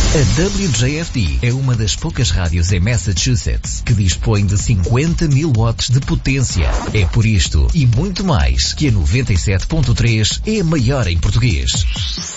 A WJFD é uma das poucas rádios em Massachusetts que dispõe de 50.000 watts de potência. É por isto e muito mais que a 97.3 é a maior em português.